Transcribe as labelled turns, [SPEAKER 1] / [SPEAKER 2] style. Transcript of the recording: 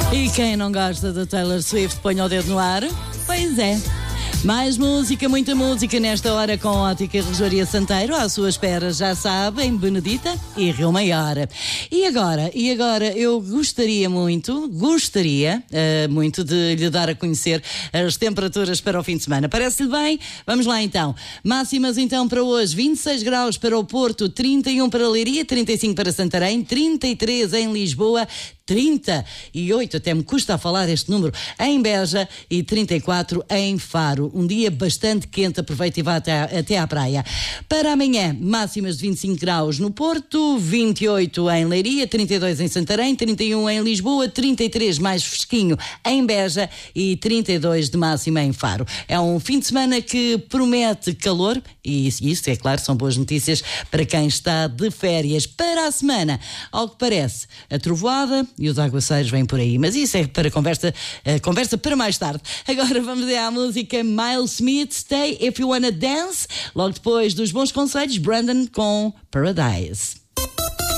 [SPEAKER 1] E quem não gosta da Taylor Swift, põe o dedo no ar? Pois é. Mais música, muita música nesta hora com Ótica Relojaria Santeiro. À sua espera, já sabem, Benedita e Rio Maior. E agora eu gostaria muito de lhe dar a conhecer as temperaturas para o fim de semana. Parece-lhe bem? Vamos lá então. Máximas então para hoje: 26 graus para o Porto, 31 para Leiria, 35 para Santarém, 33 em Lisboa, 38, até me custa a falar este número, em Beja e 34 em Faro. Um dia bastante quente, aproveite e vá até à praia. Para amanhã, máximas de 25 graus no Porto, 28 em Leiria, 32 em Santarém, 31 em Lisboa, 33 mais fresquinho em Beja e 32 de máxima em Faro. É um fim de semana que promete calor e isso, é claro, são boas notícias para quem está de férias. Para a semana, ao que parece, a trovoada e os aguaceiros vêm por aí, mas isso é para conversa para mais tarde. Agora vamos à música Miles Smith, Stay If You Wanna Dance, logo depois dos bons conselhos, Brandon com Paradise.